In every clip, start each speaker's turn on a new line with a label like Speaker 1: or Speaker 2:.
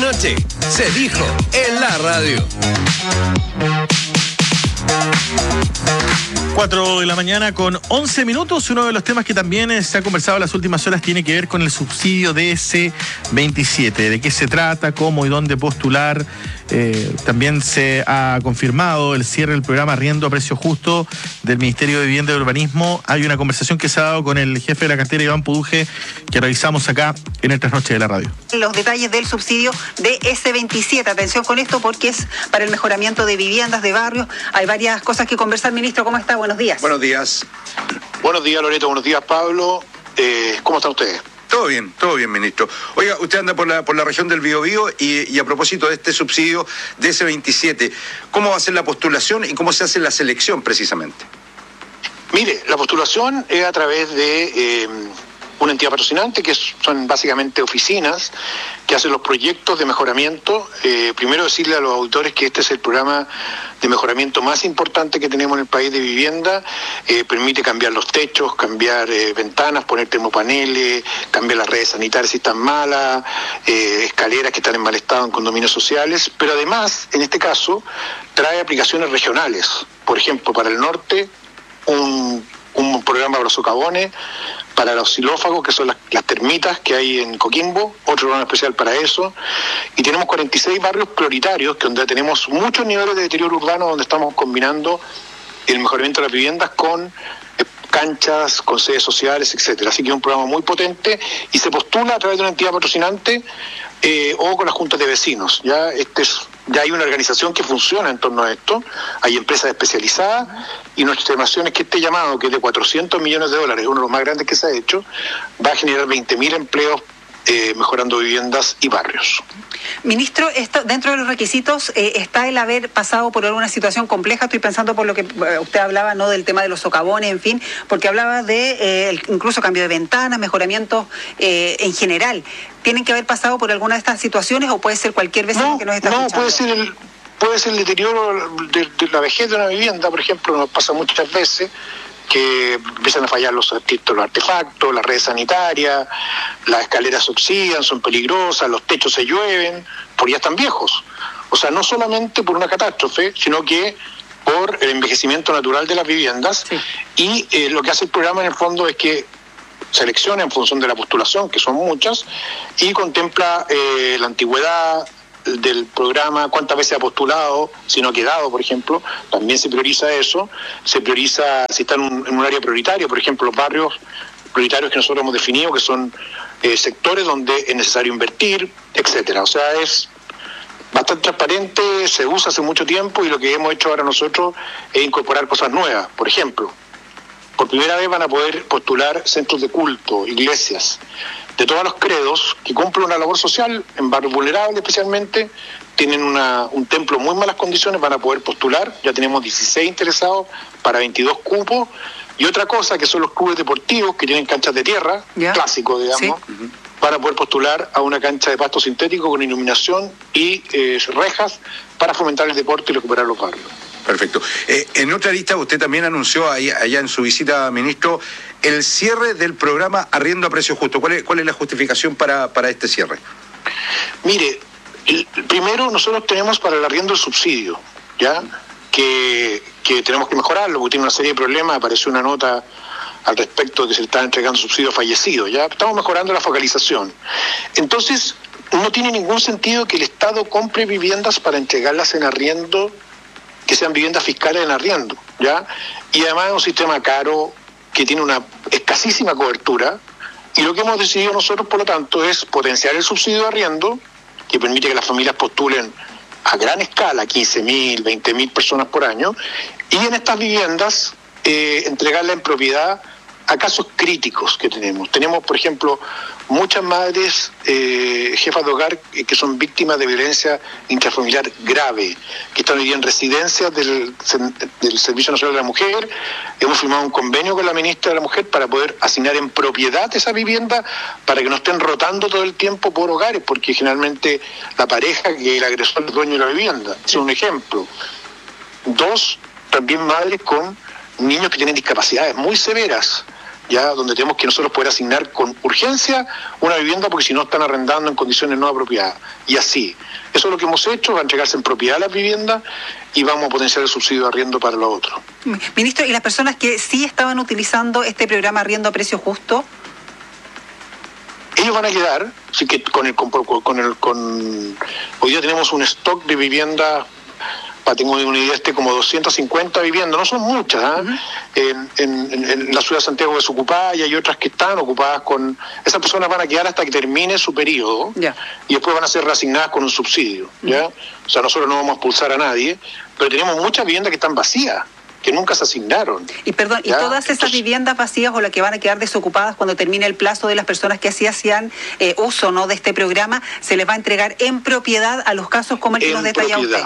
Speaker 1: trasnoche. Se dijo en la radio.
Speaker 2: 4 de la mañana con 11 minutos. Uno de los temas que también se ha conversado en las últimas horas tiene que ver con el subsidio DS27. ¿De qué se trata? ¿Cómo y dónde postular? También se ha confirmado el cierre del programa Arriendo a Precio Justo del Ministerio de Vivienda y Urbanismo. Hay una conversación que se ha dado con el jefe de la cartera, Iván Puduje, que revisamos acá en el Trasnoche de la radio.
Speaker 3: Los detalles del subsidio DS27. Atención con esto porque es para el mejoramiento de viviendas, de barrios. Hay varias cosas que conversar. Ministro, ¿cómo está? Buenos días.
Speaker 4: Buenos días.
Speaker 5: Buenos días, Loreto. Buenos días, Pablo. ¿Cómo están ustedes?
Speaker 4: Todo bien, ministro. Oiga, usted anda por la región del Biobío y a propósito de este subsidio de DS27, ¿cómo va a ser la postulación y cómo se hace la selección precisamente?
Speaker 5: Mire, la postulación es a través de una entidad patrocinante, que son básicamente oficinas que hacen los proyectos de mejoramiento. Primero decirle a los auditores que este es el programa de mejoramiento más importante que tenemos en el país de vivienda. Permite cambiar los techos, cambiar ventanas, poner termopaneles, cambiar las redes sanitarias si están malas, escaleras que están en mal estado en condominios sociales, pero además, en este caso, trae aplicaciones regionales. Por ejemplo, para el norte, un programa para los socavones, para los xilófagos, que son las termitas que hay en Coquimbo, otro programa especial para eso, y tenemos 46 barrios prioritarios, donde tenemos muchos niveles de deterioro urbano, donde estamos combinando el mejoramiento de las viviendas con canchas, con sedes sociales, etcétera. Así que es un programa muy potente y se postula a través de una entidad patrocinante o con las juntas de vecinos. Ya hay una organización que funciona en torno a esto, hay empresas especializadas y nuestra estimación es que este llamado, que es de $400 millones, uno de los más grandes que se ha hecho, va a generar 20.000 empleos mejorando viviendas y barrios.
Speaker 3: Ministro, dentro de los requisitos está el haber pasado por alguna situación compleja. Estoy pensando por lo que usted hablaba, ¿no?, del tema de los socavones, en fin, porque hablaba de incluso cambio de ventanas, mejoramientos en general. ¿Tienen que haber pasado por alguna de estas situaciones o puede ser cualquier vecino que nos está escuchando?
Speaker 5: No, puede ser el deterioro de la vejez de una vivienda, por ejemplo, nos pasa muchas veces que empiezan a fallar los artefactos, las redes sanitarias, las escaleras se oxidan, son peligrosas, los techos se llueven, porque ya están viejos. O sea, no solamente por una catástrofe, sino que por el envejecimiento natural de las viviendas. Sí. Y lo que hace el programa en el fondo es que selecciona en función de la postulación, que son muchas, y contempla la antigüedad del programa, cuántas veces ha postulado, si no ha quedado, por ejemplo, también se prioriza eso, se prioriza si está en un área prioritaria, por ejemplo, los barrios prioritarios que nosotros hemos definido, que son sectores donde es necesario invertir, etcétera. O sea, es bastante transparente, se usa hace mucho tiempo y lo que hemos hecho ahora nosotros es incorporar cosas nuevas. Por ejemplo, por primera vez van a poder postular centros de culto, iglesias, de todos los credos, que cumplen una labor social en barrios vulnerables especialmente, tienen un templo en muy malas condiciones, van a poder postular. Ya tenemos 16 interesados para 22 cupos. Y otra cosa, que son los clubes deportivos que tienen canchas de tierra, clásicos, digamos, sí, para poder postular a una cancha de pasto sintético con iluminación y rejas para fomentar el deporte y recuperar los barrios.
Speaker 4: Perfecto. En otra lista usted también anunció allá en su visita, ministro, el cierre del programa Arriendo a Precio Justo. ¿Cuál es la justificación para este cierre?
Speaker 5: Mire, primero nosotros tenemos para el arriendo el subsidio, ¿ya? Que tenemos que mejorarlo, porque tiene una serie de problemas. Apareció una nota al respecto de que se le están entregando subsidios fallecidos, ¿ya? Estamos mejorando la focalización. Entonces, no tiene ningún sentido que el Estado compre viviendas para entregarlas en arriendo, que sean viviendas fiscales en arriendo, ¿ya? Y además es un sistema caro que tiene una escasísima cobertura, y lo que hemos decidido nosotros, por lo tanto, es potenciar el subsidio de arriendo, que permite que las familias postulen a gran escala, 15.000, 20.000 personas por año, y en estas viviendas entregarla en propiedad a casos críticos que tenemos. Tenemos, por ejemplo, muchas madres jefas de hogar que son víctimas de violencia intrafamiliar grave, que están hoy día en residencias del Servicio Nacional de la Mujer. Hemos firmado un convenio con la ministra de la Mujer para poder asignar en propiedad esa vivienda, para que no estén rotando todo el tiempo por hogares, porque generalmente la pareja que el agresor es el dueño de la vivienda. Es un ejemplo. 2, también madres con niños que tienen discapacidades muy severas, ya donde tenemos que nosotros poder asignar con urgencia una vivienda porque si no están arrendando en condiciones no apropiadas. Y así. Eso es lo que hemos hecho, va a entregarse en propiedad las viviendas y vamos a potenciar el subsidio de arriendo para lo otro.
Speaker 3: Ministro, ¿y las personas que sí estaban utilizando este programa arriendo a precio justo?
Speaker 5: Ellos van a quedar, así que hoy día tenemos un stock de viviendas, tengo una idea, como 250 viviendas, no son muchas, en la ciudad de Santiago desocupada, y hay otras que están ocupadas con... Esas personas van a quedar hasta que termine su periodo, y después van a ser reasignadas con un subsidio, ¿ya? O sea, nosotros no vamos a expulsar a nadie, pero tenemos muchas viviendas que están vacías, que nunca se asignaron.
Speaker 3: Y perdón, ¿y todas esas viviendas vacías o las que van a quedar desocupadas cuando termine el plazo de las personas que así hacían uso, ¿no?, de este programa, se les va a entregar en propiedad a los casos como el que nos detalla usted?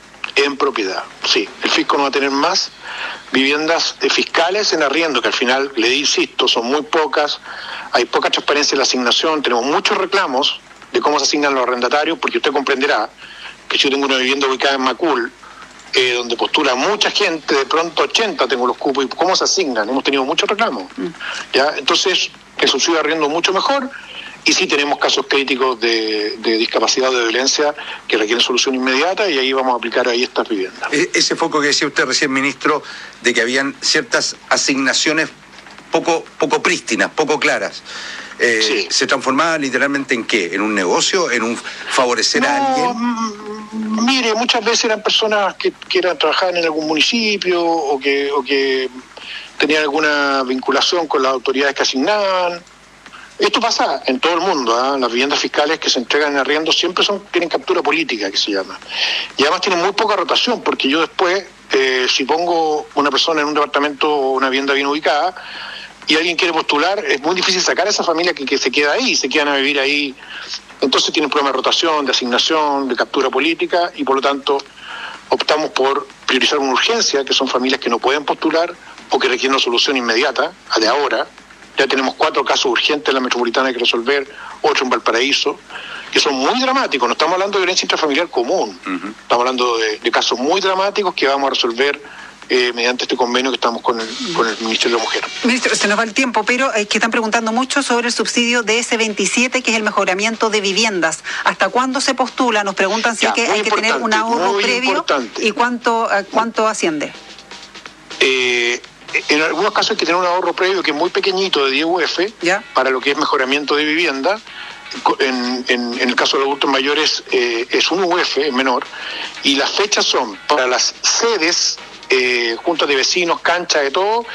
Speaker 5: En propiedad, sí. El fisco no va a tener más viviendas fiscales en arriendo, que al final, le insisto, son muy pocas, hay poca transparencia en la asignación, tenemos muchos reclamos de cómo se asignan los arrendatarios, porque usted comprenderá que si yo tengo una vivienda ubicada en Macul, donde postula mucha gente, de pronto 80 tengo los cupos, y ¿cómo se asignan? Hemos tenido muchos reclamos. ¿Ya? Entonces, el subsidio de arriendo mucho mejor, y sí tenemos casos críticos de discapacidad o de violencia que requieren solución inmediata, y ahí vamos a aplicar ahí estas viviendas.
Speaker 4: Ese foco que decía usted recién, ministro, de que habían ciertas asignaciones poco prístinas, poco claras.
Speaker 5: Sí.
Speaker 4: ¿Se transformaba literalmente en qué? ¿En un negocio? ¿En un favorecer a alguien?
Speaker 5: Mire, muchas veces eran personas que trabajaban en algún municipio o que tenían alguna vinculación con las autoridades que asignaban. Esto pasa en todo el mundo, Las viviendas fiscales que se entregan en arriendo siempre tienen captura política, que se llama. Y además tienen muy poca rotación, porque yo después, si pongo una persona en un departamento o una vivienda bien ubicada, y alguien quiere postular, es muy difícil sacar a esa familia que se queda ahí, se quedan a vivir ahí. Entonces tienen problemas de rotación, de asignación, de captura política, y por lo tanto optamos por priorizar una urgencia, que son familias que no pueden postular o que requieren una solución inmediata, de ahora. Ya tenemos 4 casos urgentes en la metropolitana que resolver, 8 en Valparaíso, que son muy dramáticos. No estamos hablando de violencia intrafamiliar común, estamos hablando de casos muy dramáticos que vamos a resolver mediante este convenio que estamos con el Ministerio de la Mujer.
Speaker 3: Ministro, se nos va el tiempo, pero es que están preguntando mucho sobre el subsidio de S27, que es el mejoramiento de viviendas. ¿Hasta cuándo se postula? Nos preguntan si hay que tener un ahorro previo y cuánto asciende.
Speaker 5: En algunos casos hay que tener un ahorro previo que es muy pequeñito, de 10 UF, para lo que es mejoramiento de vivienda. En el caso de los adultos mayores es 1 UF, es menor, y las fechas son para las sedes, juntas de vecinos, canchas, de todo,